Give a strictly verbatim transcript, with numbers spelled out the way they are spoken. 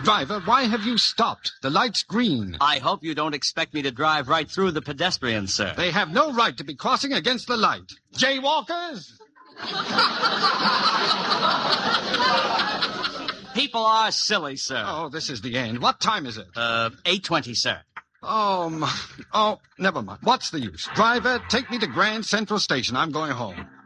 Driver, why have you stopped? The light's green. I hope you don't expect me to drive right through the pedestrians, sir. They have no right to be crossing against the light. Jaywalkers! People are silly, sir. Oh, this is the end. What time is it? Uh, eight twenty, sir. Oh, my. Oh, never mind. What's the use? Driver, take me to Grand Central Station. I'm going home.